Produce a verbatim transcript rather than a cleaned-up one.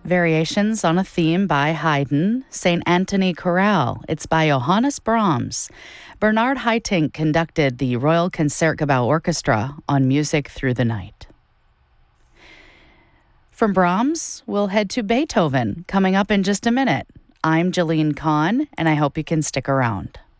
Variations on a Theme by Haydn, Saint Anthony Chorale. It's by Johannes Brahms. Bernard Haitink conducted the Royal Concertgebouw Orchestra on Music Through the Night. From Brahms, we'll head to Beethoven, coming up in just a minute. I'm Jeline Kahn, and I hope you can stick around.